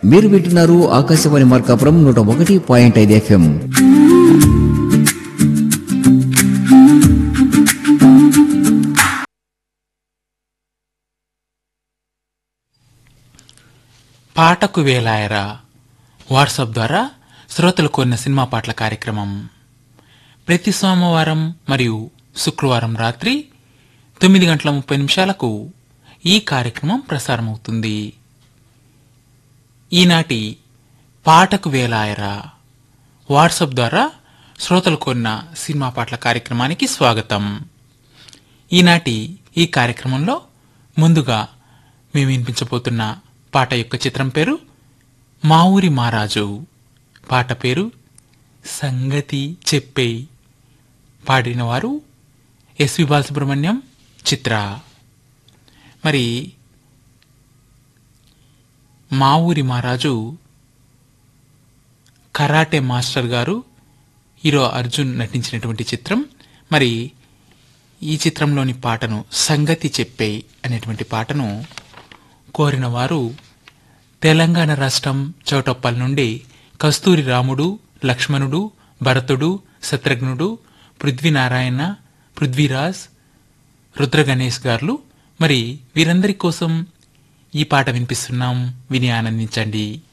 మీరు వింటున్నారు ఆకాశవాణి మార్కాపురం 101.5 FM. పాటకు వేలాయరా వాట్సాప్ ద్వారా శ్రోతలు కోరిన సినిమా పాటల కార్యక్రమం ప్రతి సోమవారం మరియు శుక్రవారం రాత్రి 9:30 ఈ కార్యక్రమం ప్రసారమవుతుంది. ఈనాటి పాటకు వేలాయరా వాట్సాప్ ద్వారా శ్రోతలు కోరిన సినిమా పాటల కార్యక్రమానికి స్వాగతం. ఈనాటి ఈ కార్యక్రమంలో ముందుగా మేము వినిపించబోతున్న పాట యొక్క చిత్రం పేరు మా ఊరి మారాజు. పాట పేరు సంగతి చెప్పేయ్. పాడిన వారు ఎస్వి బాలసుబ్రహ్మణ్యం, చిత్ర. మరి మా ఊరి మహారాజు కరాటే మాస్టర్ గారు హీరో అర్జున్ నటించినటువంటి చిత్రం. మరి ఈ చిత్రంలోని పాటను సంగతి చెప్పేయ్ అనేటువంటి పాటను కోరిన వారు తెలంగాణ రాష్ట్రం చౌటప్పల్ నుండి కస్తూరి రాముడు, లక్ష్మణుడు, భరతుడు, శత్రుఘ్నుడు, పృథ్వీనారాయణ, పృథ్వీరాజ్, రుద్ర గణేష్ గారు. మరి వీరందరి కోసం ఈ పాట వినిపిస్తున్నాం, విని ఆనందించండి.